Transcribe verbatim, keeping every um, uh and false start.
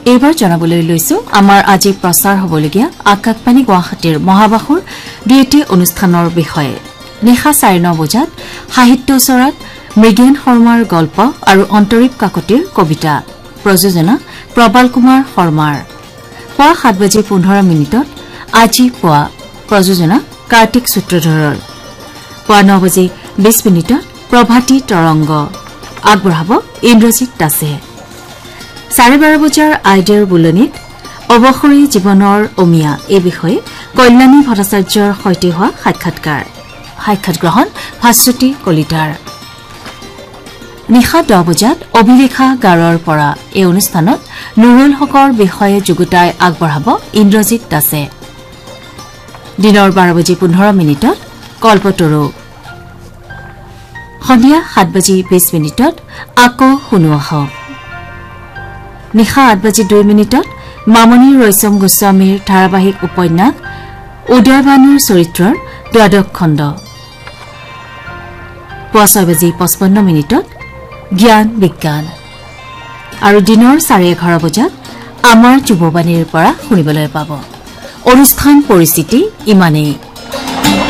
এইবাৰ জনাবলৈ লৈছো আমাৰ আজি প্ৰচাৰ হ'বলগীয়া আকাশবাণী গুৱাহাটীৰ মহাবাহুৰ দুইটি অনুষ্ঠানৰ বিষয়ে। নিশা চাৰে ন বজাত সাহিত্য চৰাত মৃগেন শৰ্মাৰ গল্প আৰু অন্তৰীপ কাকতিৰ কবিতা, প্ৰযোজনা প্ৰবাল কুমাৰ শৰ্মাৰ। পুৱা সাত বাজি পোন্ধৰ মিনিটত আজি পুৱা প্ৰযোজনা কাৰ্তিক সূত্ৰধৰৰ। পুৱা ন বাজি বিশ মিনিটত প্ৰভাতী তৰংগ, আগবঢ়াব ইন্দ্ৰজিৎ দাসে। চাৰে বাৰ বজাৰ আইডিয়াৰ বুলনিত অৱসৰী জীৱনৰ অমিয়া এই বিষয়ে কল্যাণী ভট্টাচাৰ্যৰ সৈতে হোৱা সাক্ষাৎকাৰ, সাক্ষাৎ গ্ৰহণ ভাস্বতী কলিতাৰ। নিশা দহ বজাত অভিলেখা গাৰৰ পৰা এই অনুষ্ঠানত নুৰুল হকৰ বিষয়ে যুগুতাই আগবঢ়াব ইন্দ্ৰজিৎ দাসে। দিনৰ বাৰ বাজি পোন্ধৰ মিনিটত কল্পতৰু। সন্ধিয়া সাত বাজি বিশ মিনিটত আকৌ শুনো আহক। নিশা আঠ বাজি দুই মিনিটত মামণি ৰয়ছম গোস্বামীৰ ধাৰাবাহিক উপন্যাস উদয়বাণীৰ চৰিত্ৰৰ দ্বাদশ খণ্ড। পুৱা ছয় বাজি পঁচপন্ন মিনিটত জ্ঞান বিজ্ঞান আৰু দিনৰ চাৰে এঘাৰ বজাত আমাৰ যুৱবাণীৰ পৰা শুনিবলৈ পাব। অনুষ্ঠান পৰিস্থিতি ইমানেই।